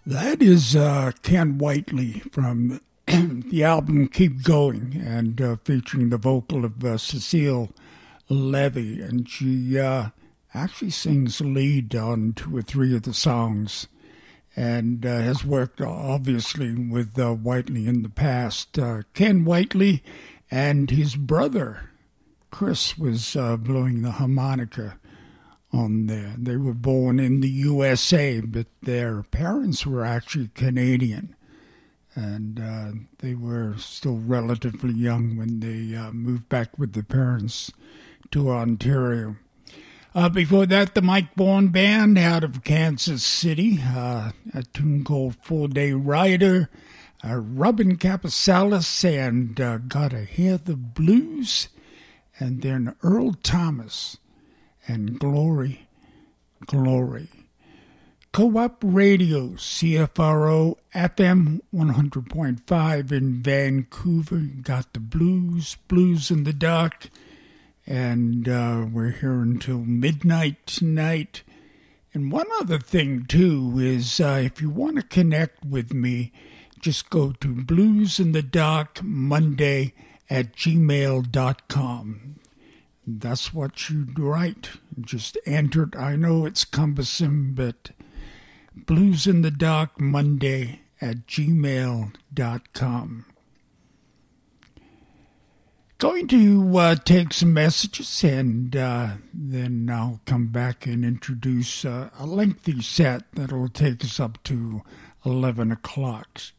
That is Ken Whiteley from the album Keep Going, and featuring the vocal of Cecile Levy. And she actually sings lead on 2 or 3 of the songs, and has worked obviously with Whiteley in the past. Ken Whiteley and his brother Chris was blowing the harmonica on there. They were born in the USA, but their parents were actually Canadian, and they were still relatively young when they moved back with their parents to Ontario. Before that, the Mike Bourne Band out of Kansas City, a tune called 4-Day Rider, Robin Capasalis and Gotta Hear the Blues, and then Earl Thomas and Glory, Glory. Co-op Radio, CFRO, FM 100.5 in Vancouver. Got the blues, Blues in the Dark. And we're here until midnight tonight. And one other thing, too, is if you want to connect with me, just go to bluesinthedarkmonday@gmail.com. That's what you'd write. Just enter it. I know it's cumbersome, but bluesinthedarkmonday@gmail.com. Going to take some messages, and then I'll come back and introduce a lengthy set that'll take us up to 11 o'clock.